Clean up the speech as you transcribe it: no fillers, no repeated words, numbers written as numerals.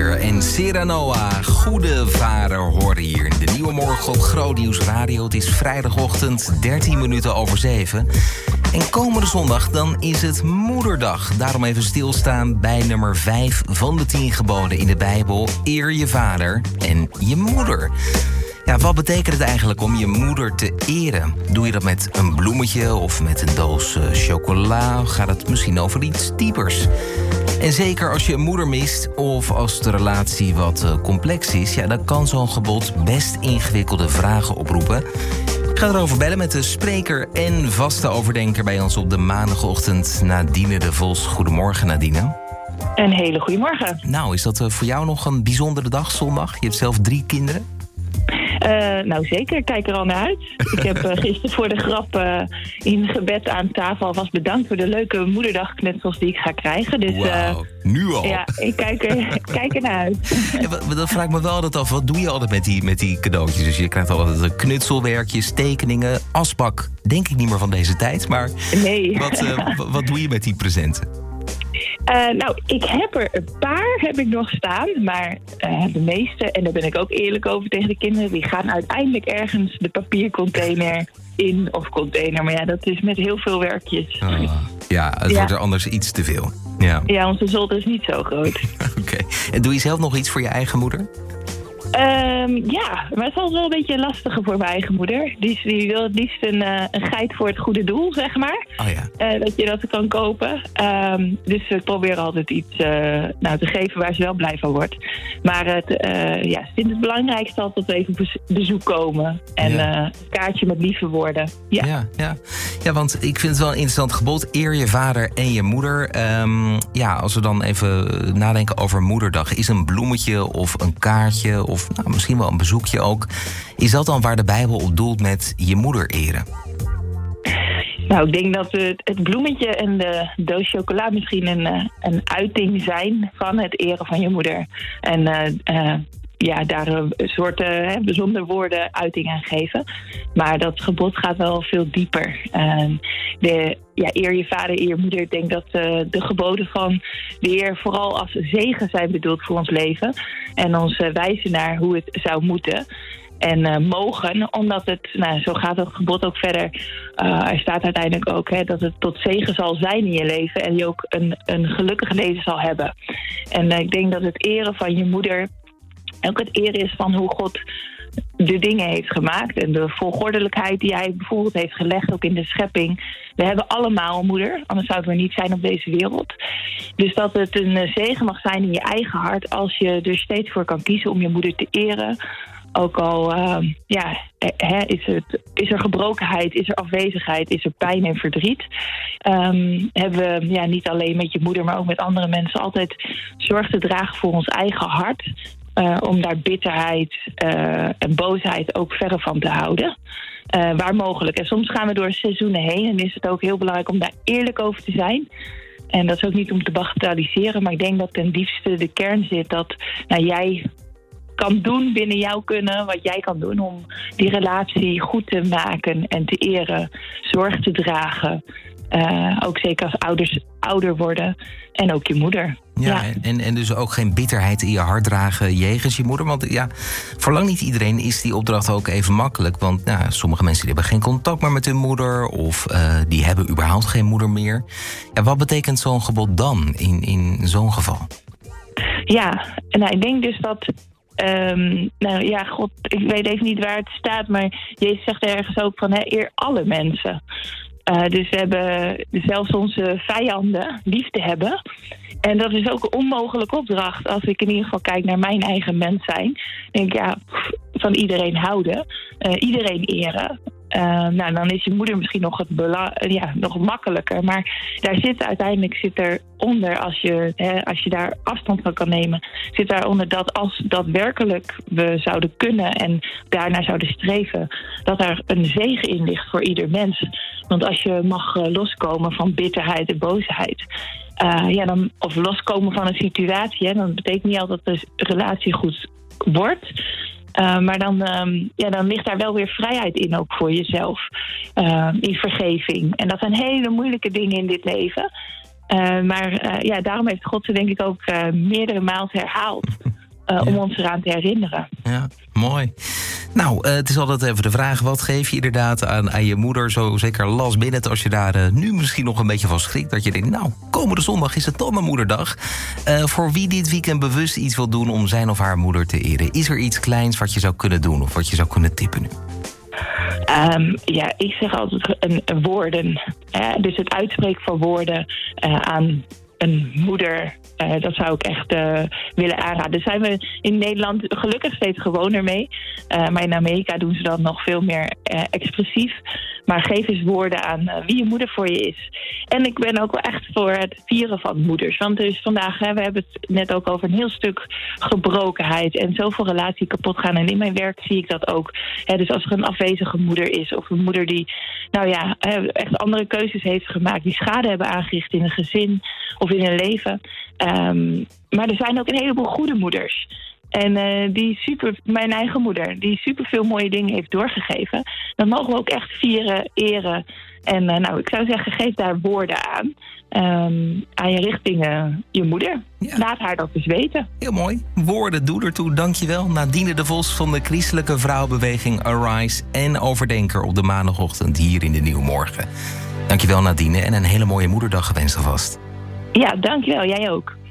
Beer en Seranoa. Goede vader horen hier in de Nieuwe Morgen op Groot Nieuws Radio. Het is vrijdagochtend, 13 minuten over 7. En komende zondag dan is het Moederdag. Daarom even stilstaan bij nummer 5 van de 10 geboden in de Bijbel. Eer je vader en je moeder. Ja, wat betekent het eigenlijk om je moeder te eren? Doe je dat met een bloemetje of met een doos chocola? Gaat het misschien over iets diepers? En zeker als je een moeder mist of als de relatie wat complex is, ja, dan kan zo'n gebod best ingewikkelde vragen oproepen. Ik ga erover bellen met de spreker en vaste overdenker bij ons op de maandagochtend, Nadine de Vos. Goedemorgen, Nadine. Een hele goede morgen. Nou, is dat voor jou nog een bijzondere dag, zondag? Je hebt zelf 3 kinderen. Nou zeker, ik kijk er al naar uit. Ik heb gisteren voor de grap in gebed aan tafel alvast bedankt voor de leuke moederdagknutsels die ik ga krijgen. Dus, wauw, nu al? Ja, ik kijk er naar uit. Ja, dat vraag ik me wel altijd af. Wat doe je altijd met die cadeautjes? Dus je krijgt altijd knutselwerkjes, tekeningen, asbak. Denk ik niet meer van deze tijd, maar nee. Wat doe je met die presenten? Nou, ik heb er een paar nog staan, maar de meeste, en daar ben ik ook eerlijk over tegen de kinderen, die gaan uiteindelijk ergens de papiercontainer in of container. Maar ja, dat is met heel veel werkjes. Ja, het wordt er anders iets te veel. Ja, onze zolder is niet zo groot. Oké. En doe je zelf nog iets voor je eigen moeder? Ja, maar het is altijd wel een beetje lastiger voor mijn eigen moeder. Die wil het liefst een geit voor het goede doel, zeg maar. Oh ja. Dat je dat kan kopen. Dus ik probeer altijd iets te geven waar ze wel blij van wordt. Maar ik vind het belangrijkste altijd even op bezoek komen. En een kaartje met lieve woorden. Ja, want ik vind het wel een interessant gebod. Eer je vader en je moeder. Als we dan even nadenken over Moederdag. Is een bloemetje of een kaartje of misschien wel een bezoekje ook. Is dat dan waar de Bijbel op doelt met je moeder eren? Nou, ik denk dat het bloemetje en de doos chocola misschien een uiting zijn van het eren van je moeder. En daar een soort bijzonder woorden uiting aan geven. Maar dat gebod gaat wel veel dieper. Eer je vader, eer je moeder. Ik denk dat de geboden van de Heer vooral als zegen zijn bedoeld voor ons leven. En ons wijzen naar hoe het zou moeten. En mogen, omdat het, zo gaat het gebod ook verder. Er staat uiteindelijk ook dat het tot zegen zal zijn in je leven. En je ook een gelukkig leven zal hebben. En ik denk dat het eren van je moeder ook het eren is van hoe God de dingen heeft gemaakt. En de volgordelijkheid die hij bijvoorbeeld heeft gelegd ook in de schepping. We hebben allemaal een moeder, anders zouden we niet zijn op deze wereld. Dus dat het een zegen mag zijn in je eigen hart als je er steeds voor kan kiezen om je moeder te eren. Ook al is er gebrokenheid, is er afwezigheid, is er pijn en verdriet. Hebben we niet alleen met je moeder, maar ook met andere mensen altijd zorg te dragen voor ons eigen hart. Om daar bitterheid en boosheid ook verre van te houden. Waar mogelijk. En soms gaan we door seizoenen heen en is het ook heel belangrijk om daar eerlijk over te zijn. En dat is ook niet om te bagatelliseren, maar ik denk dat ten diepste de kern zit dat jij kan doen binnen jouw kunnen wat jij kan doen om die relatie goed te maken en te eren, zorg te dragen. Ook zeker als ouders ouder worden en ook je moeder. Ja. En dus ook geen bitterheid in je hart dragen jegens je moeder. Want voor lang niet iedereen is die opdracht ook even makkelijk. Want sommige mensen die hebben geen contact meer met hun moeder of die hebben überhaupt geen moeder meer. Ja, wat betekent zo'n gebod dan in zo'n geval? Ja, ik denk dus dat God, ik weet even niet waar het staat, maar Jezus zegt ergens ook van eer alle mensen. Dus we hebben zelfs onze vijanden lief te hebben. En dat is ook een onmogelijke opdracht. Als ik in ieder geval kijk naar mijn eigen mens zijn. Denk ik, van iedereen houden. Iedereen eren. Dan is je moeder misschien nog makkelijker. Maar uiteindelijk zit eronder, als je daar afstand van kan nemen, zit daaronder dat als daadwerkelijk we zouden kunnen en daarnaar zouden streven, dat er een zegen in ligt voor ieder mens. Want als je mag loskomen van bitterheid en boosheid, of loskomen van een situatie, dan betekent niet altijd dat de relatie goed wordt. Maar dan ligt daar wel weer vrijheid in, ook voor jezelf. In vergeving. En dat zijn hele moeilijke dingen in dit leven. Maar daarom heeft God ze denk ik ook meerdere maal herhaald. om ons eraan te herinneren. Ja, mooi. Nou, het is altijd even de vraag, wat geef je inderdaad aan je moeder? Zo zeker last minute, als je daar nu misschien nog een beetje van schrikt. Dat je denkt, nou, komende zondag is het dan een moederdag. Voor wie dit weekend bewust iets wil doen om zijn of haar moeder te eren, is er iets kleins wat je zou kunnen doen of wat je zou kunnen tippen nu? Ik zeg altijd woorden. Dus het uitspreken van woorden aan een moeder, dat zou ik echt willen aanraden. Daar zijn we in Nederland gelukkig steeds gewoner mee. Maar in Amerika doen ze dat nog veel meer expressief. Maar geef eens woorden aan wie je moeder voor je is. En ik ben ook wel echt voor het vieren van moeders. Want er is vandaag, we hebben het net ook over een heel stuk gebrokenheid en zoveel relatie kapot gaan. En in mijn werk zie ik dat ook. Dus als er een afwezige moeder is of een moeder die echt andere keuzes heeft gemaakt, die schade hebben aangericht in een gezin of in een leven. Maar er zijn ook een heleboel goede moeders. En mijn eigen moeder, die super veel mooie dingen heeft doorgegeven. Dat mogen we ook echt vieren, eren. En ik zou zeggen, geef daar woorden aan je richting je moeder. Ja. Laat haar dat eens weten. Heel mooi. Woorden, doe ertoe. Dankjewel. Nadine de Vos van de christelijke vrouwenbeweging Arise en overdenker op de maandagochtend hier in de Nieuwe Morgen. Dankjewel Nadine en een hele mooie moederdag gewenst alvast. Ja, dankjewel. Jij ook.